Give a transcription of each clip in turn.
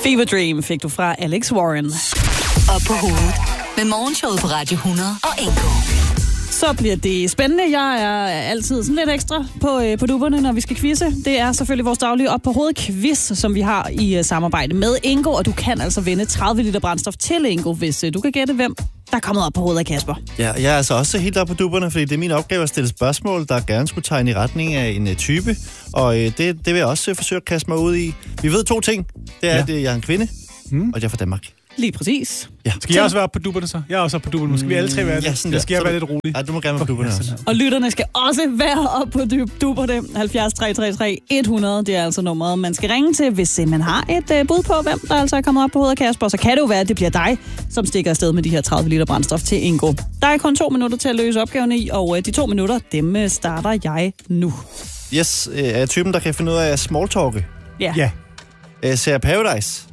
Fever Dream fik du fra Alex Warren. Op på hovedet med Morgenshowet på Radio 100 og Enko. Så bliver det spændende. Jeg er altid sådan lidt ekstra på dupperne, når vi skal quizze. Det er selvfølgelig vores daglige op på hovedet quiz, som vi har i samarbejde med Enko. Og du kan altså vinde 30 liter brændstof til Enko, hvis du kan gætte, hvem der er kommet op på hovedet af Kasper. Ja, jeg er altså også helt op på dupperne, fordi det er min opgave at stille spørgsmål, der gerne skulle tegne i retning af en type. Og det vil jeg også forsøge at kaste mig ud i. Vi ved 2 ting. Det er, at jeg er en kvinde, og jeg er fra Danmark. Lige præcis. Ja. Skal jeg også være på dupperne så? Jeg er også på dupperne. Skal vi alle 3 være det? Ja, sådan der. Skal jeg være lidt rolig? Ja, du må gerne være på dupperne også. Og lytterne skal også være op på dupperne. 70 333 100. Det er altså nummeret, man skal ringe til, hvis man har et bud på, hvem der altså er kommet op på hovedet af Kasper. Så kan det jo være, at det bliver dig, som stikker afsted med de her 30 liter brændstof til Enko. Der er kun 2 minutter til at løse opgaven i, og de 2 minutter, dem starter jeg nu. Yes, er jeg typen, der kan finde ud af at smalltalke? Ja. Ser jeg Paradise?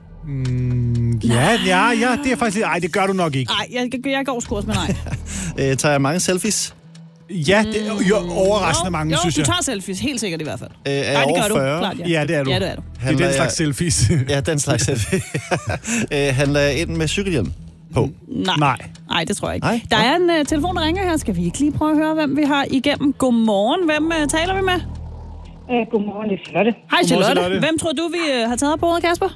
Ja, det er faktisk... Ej, det gør du nok ikke. Nej, jeg går sgu også med nej. Tager jeg mange selfies? Ja, det er jo overraskende mange, synes jeg. Du tager selfies, helt sikkert i hvert fald. Er Nej, det gør over 40? du. Klart, Ja, det er du. Ja, det er du. Det er den slags selfies. Ja, den slags selfies. Handler jeg ind med cykelhjelm på? Nej, det tror jeg ikke. Nej? Der er en telefon, der ringer her. Skal vi ikke lige prøve at høre, hvem vi har igennem? Godmorgen. Hvem taler vi med? Godmorgen, det er Charlotte. Hej Charlotte. Charlotte. Hvem tror du, vi har taget op på hovedet, Kasper?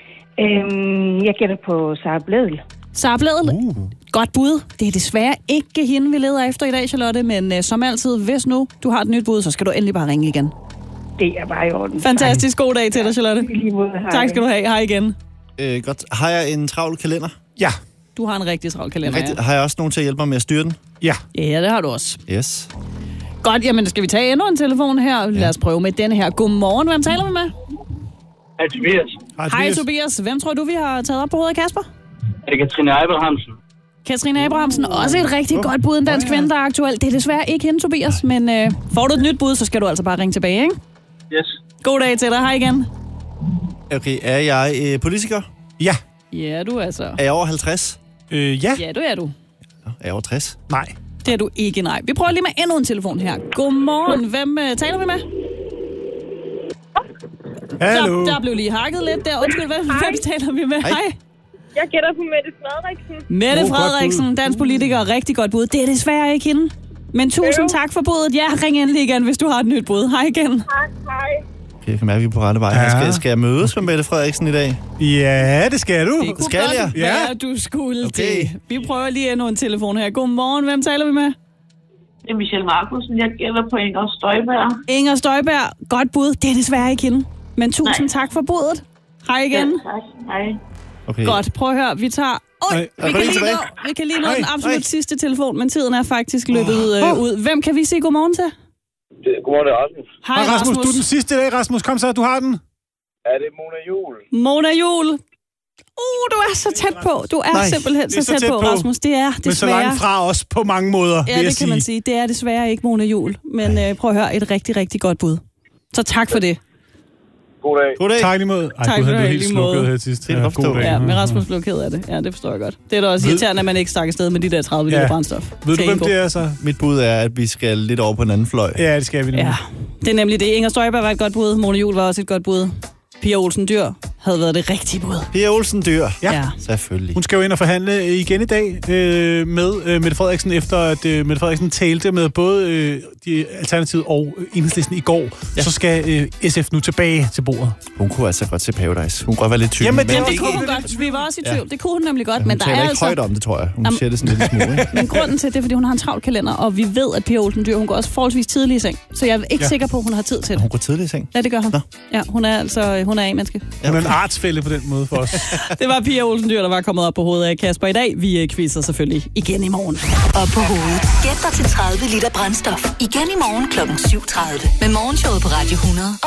Jeg gætter på Sara Blædel. Sara Blædel. Godt bud. Det er desværre ikke hende, vi leder efter i dag, Charlotte. Men som altid, hvis nu du har et nyt bud, så skal du endelig bare ringe igen. Det er bare i orden. Fantastisk god dag til dig, Charlotte. I lige måde, hej. Tak skal du have. Hej igen. Godt. Har jeg en travl kalender? Ja. Du har en rigtig travl kalender, ja. Har jeg også nogen til at hjælpe mig med at styre den? Ja. Ja, det har du også. Yes. Godt, jamen skal vi tage endnu en telefon her? Lad os prøve med denne her. Godmorgen, hvem taler vi med? Hej Tobias. Hej Tobias. Hvem tror du, vi har taget op på hovedet, Kasper? Det er Katrine Abrahamsen. Katrine Abrahamsen, også et rigtig godt bud, en dansk kvinde, der er aktuel. Det er desværre ikke hende, Tobias, men får du et nyt bud, så skal du altså bare ringe tilbage, ikke? Yes. God dag til dig. Hej igen. Okay, er jeg politiker? Ja. Ja, du er så. Er jeg over 50? Ja. Ja, du er du. Er jeg over 60? Nej. Det er du ikke, nej. Vi prøver lige med endnu en telefon her. Godmorgen. Hvem taler vi med? Hallo. Der blev lige hakket lidt der. Undskyld, hvem taler vi med? Hej. Jeg gætter på Mette Frederiksen. Mette Frederiksen, dansk politiker. Rigtig godt bud. Det er desværre ikke hende. Men tusind tak for budet. Ja, ring endelig igen, hvis du har et nyt bud. Hej igen. Hej. Okay, jeg kan mærke, at vi er på rette vej. Ja. Skal jeg mødes med Mette Frederiksen i dag? Ja, det skal du. Det kunne Skal godt jeg? være, du skulle Okay. det. Vi prøver lige endnu en telefon her. Godmorgen. Hvem taler vi med? Det er Michelle Markusen. Jeg gætter på Inger Støjberg. Inger Støjberg. Godt bud. Det er desværre ikke hende. Men tusind tak for budet. Hej igen. Ja, tak. Hej. Okay. Godt, prøv at høre. Vi tager... Vi kan lige nå den absolut sidste telefon, men tiden er faktisk løbet ud. Hvem kan vi sige godmorgen til? Godmorgen, det er Rasmus. Hej Rasmus, du er den sidste dag, Rasmus. Kom så, du har den. Ja, det er Mona Juhl. Mona Juhl. Du er så tæt på. Du er simpelthen så tæt på, Rasmus. Det er desværre... Men så langt fra os på mange måder, Ja, det kan man sige. Det er desværre ikke Mona Juhl. Men prøv at høre, et rigtig, rigtig godt bud. Så tak for det. God dag. God dag. Tak lige måde. Tak du for havde det, helt lige slukket måde. her sidst. Det er godt forstået. Ja, men Rasmus blev ked af det. Ja, det forstår jeg godt. Det er da også irriterende, at man ikke stak afsted med de der 30 liter brændstof. Ved du, hvem det er så? Mit bud er, at vi skal lidt over på den anden fløj. Ja, det skal vi nu. Ja, det er nemlig det. Inger Støjberg var et godt bud. Mona Juhl var også et godt bud. Pia Olsen Dyhr havde været det rigtige bud. Pia Olsen Dyhr. Ja. Selvfølgelig. Hun skal jo ind og forhandle igen i dag med Mette Frederiksen, efter at Mette Frederiksen talte med både Alternativet og Enhedslisten i går. Ja. Så skal SF nu tilbage til bordet. Hun kunne altså godt se Paradise. Hun kunne godt være lidt typen. Jamen, Det kunne hun godt. Vi var også i tvivl. Det kunne hun nemlig godt. Hun Men der taler er ikke altså... højt om det, tror jeg. Hun siger det sådan lidt smule, ikke? Men grunden til det er, fordi hun har en travl kalender, og vi ved, at Pia Olsen Dyhr, hun går også forholdsvis tidlig i seng. Så jeg er ikke sikker på, at hun har tid til det. Hun går tidligt i seng. Ja, det gør hun. Nå. Ja, hun er altså hun er A-menneske. Hun er en artsfælde på den måde for os. Det var Pia Olsen Dyhr, der var kommet op på hovedet af Kasper i dag. Vi quizzer selvfølgelig igen i morgen. Op på hovedet. Gæt dig til 30 liter brændstof. Igen i morgen kl. 7:30. Med Morgenshowet på Radio 100.